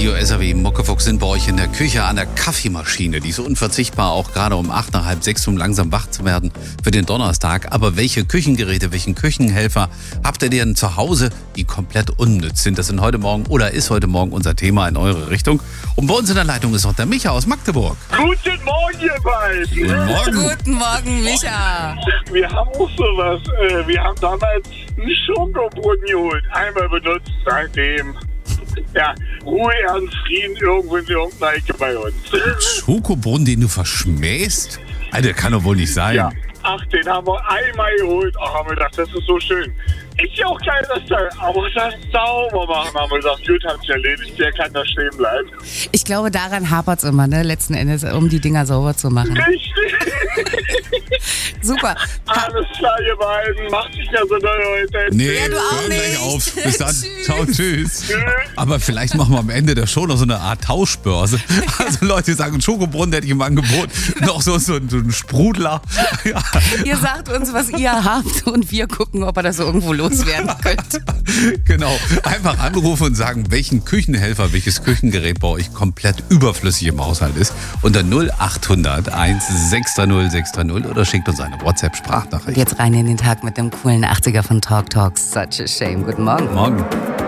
Radio SAW Muckefuchs sind bei euch in der Küche an der Kaffeemaschine. Die ist unverzichtbar, auch gerade um 8, nach halb 6, um langsam wach zu werden für den Donnerstag. Aber welche Küchengeräte, welchen Küchenhelfer habt ihr denn zu Hause, die komplett unnütz sind? Das sind heute Morgen oder ist heute Morgen unser Thema in eure Richtung. Und bei uns in der Leitung ist noch der Micha aus Magdeburg. Guten Morgen, ihr beiden. Guten Morgen. Guten Morgen, Micha. Wir haben auch sowas. Wir haben damals einen Schokobrunnen geholt. Einmal benutzt, seitdem. Ja, Ruhe, Ernst, Frieden irgendwo in irgendeiner Ecke bei uns. Schokobrunnen, den du verschmähst? Alter, kann doch wohl nicht sein. Ja. Ach, den haben wir einmal geholt. Ach, haben wir gedacht, das ist so schön. Ist ja auch geil, das Teil. Aber das sauber machen, haben wir gesagt, gut, hat's erledigt. Der kann da stehen bleiben. Ich glaube, daran hapert's immer, ne? Letzten Endes, um die Dinger sauber zu machen. Richtig. Super. Alles klar, ihr beiden. Macht sich ja so doll heute. Nee, Ja, du auch hör gleich nicht. auf. Bis dann. Tschüss. Ciao, tschüss. Tschüss. Aber vielleicht machen wir am Ende der Show noch so eine Art Tauschbörse. Also Leute sagen, Schokobrunnen hätte ich im Angebot. Noch so ein Sprudler. Ja. Ihr sagt uns, was ihr habt und wir gucken, ob ihr das irgendwo loswerden könnt. Genau. Einfach anrufen und sagen, welchen Küchenhelfer, welches Küchengerät bei euch komplett überflüssig im Haushalt ist. Unter 0800 1630 630 oder schickt uns eine WhatsApp-Sprachnachricht. Jetzt rein in den Tag mit dem coolen 80er von Talk Talks. Such a shame. Guten Morgen. Morgen.